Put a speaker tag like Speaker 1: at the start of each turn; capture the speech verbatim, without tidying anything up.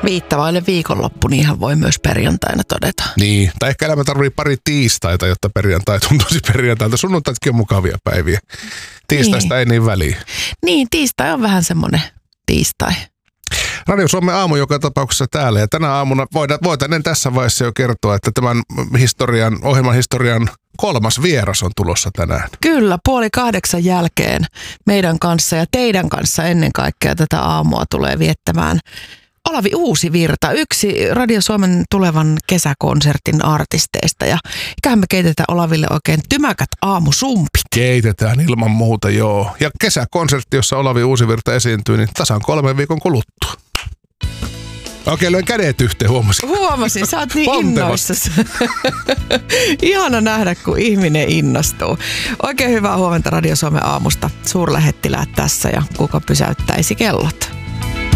Speaker 1: Viittavaille viikonloppu, niinhän voi myös perjantaina todeta.
Speaker 2: Niin, tai ehkä elämä tarvii pari tiistaita, jotta perjantai tuntuisi perjantailta. Sunnuntaitkin on mukavia päiviä. Tiistaista niin. Ei niin väliä.
Speaker 1: Niin, tiistai on vähän semmoinen tiistai.
Speaker 2: Radio Suomen aamu joka tapauksessa täällä. Ja tänä aamuna voitaneen tässä vaiheessa jo kertoa, että tämän historian, ohjelman historian kolmas vieras on tulossa tänään.
Speaker 1: Kyllä, puoli kahdeksan jälkeen meidän kanssa ja teidän kanssa ennen kaikkea tätä aamua tulee viettämään Olavi Uusivirta, yksi Radio Suomen tulevan kesäkonsertin artisteista. Ja ikähän me keitetään Olaville oikein tymäkät aamusumpit.
Speaker 2: Keitetään ilman muuta, joo. Ja kesäkonsertti, jossa Olavi Uusivirta esiintyy, niin tasan kolmen viikon kuluttua. Okei, löin kädet yhteen, huomasin.
Speaker 1: Huomasin, sä oot niin innoissasi. Ihana nähdä, kun ihminen innostuu. Oikein hyvää huomenta Radio Suomen aamusta. Suurlähettiläät tässä ja kuka pysäyttäisi kellot.